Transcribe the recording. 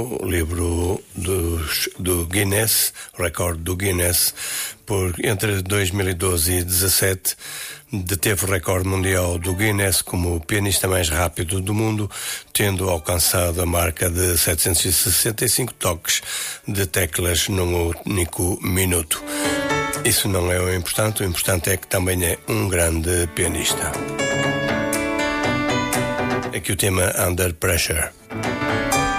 no livro do Guinness, recorde do Guinness, entre 2012 e 2017, deteve o recorde mundial do Guinness como o pianista mais rápido do mundo, tendo alcançado a marca de 765 toques de teclas num único minuto. Isso não é o importante é que também é um grande pianista. Aqui o tema Under Pressure.